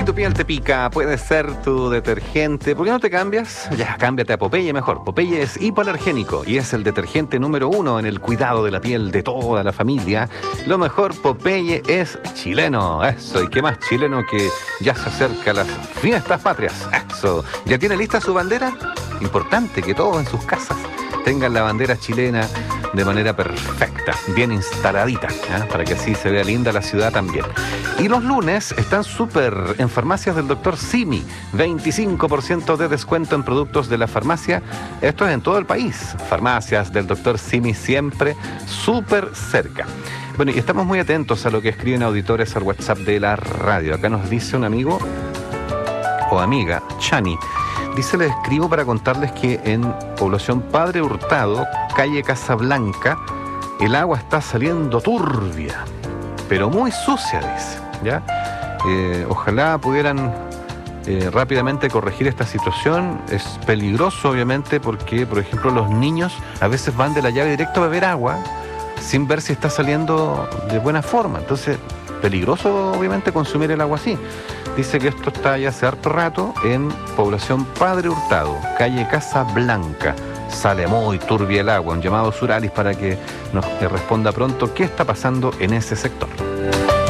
Si tu piel te pica, puede ser tu detergente. ¿Por qué no te cambias? Ya, cámbiate a Popeye mejor. Popeye es hipoalergénico y es el detergente número 1 en el cuidado de la piel de toda la familia. Lo mejor, Popeye es chileno. Eso, y qué más chileno que ya se acerca a las fiestas patrias. Eso. ¿Ya tiene lista su bandera? Importante que todos en sus casas tengan la bandera chilena de manera perfecta, bien instaladita, ¿eh? Para que así se vea linda la ciudad también. Y los lunes están súper en farmacias del Dr. Simi, 25% de descuento en productos de la farmacia. Esto es en todo el país. Farmacias del Dr. Simi siempre súper cerca. Bueno, y estamos muy atentos a lo que escriben auditores al WhatsApp de la radio. Acá nos dice un amigo o amiga, Chani. Dice, les escribo para contarles que en población Padre Hurtado, calle Casablanca, el agua está saliendo turbia, pero muy sucia, dice, ¿ya? Ojalá pudieran rápidamente corregir esta situación. Es peligroso, obviamente, porque, por ejemplo, los niños a veces van de la llave directo a beber agua sin ver si está saliendo de buena forma. Entonces, peligroso, obviamente, consumir el agua así. Dice que esto está ya hace harto rato en población Padre Hurtado, calle Casablanca. Sale muy turbia el agua. Un llamado a Suralis para que nos responda pronto qué está pasando en ese sector.